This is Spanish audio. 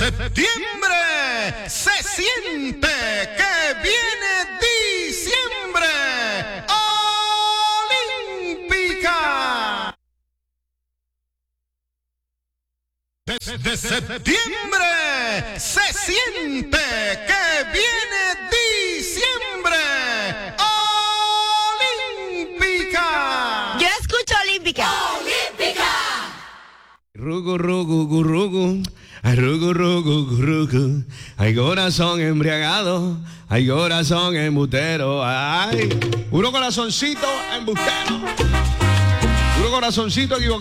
septiembre se siente que viene diciembre. Olímpica. Desde septiembre se siente que viene diciembre. Olímpica. Yo escucho Olímpica. Olímpica. Rugu, rugu, gurugu, ay, rugu, rugu, gurugu, hay corazón embriagado, hay corazón embustero, ay, puro corazoncito embustero, puro corazoncito equivocado.